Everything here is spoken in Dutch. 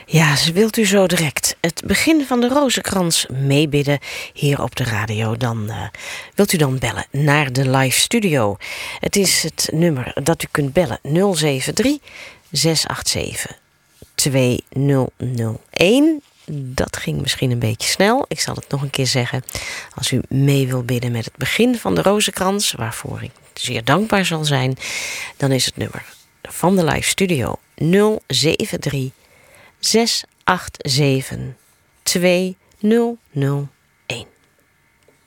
Ja, wilt u zo direct het begin van de Rozenkrans meebidden hier op de radio, dan wilt u dan bellen naar de live studio. Het is het nummer dat u kunt bellen 073 687 2001. Dat ging misschien een beetje snel. Ik zal het nog een keer zeggen. Als u mee wil bidden met het begin van de Rozenkrans, waarvoor ik zeer dankbaar zal zijn, dan is het nummer van de live studio 073 687 2001.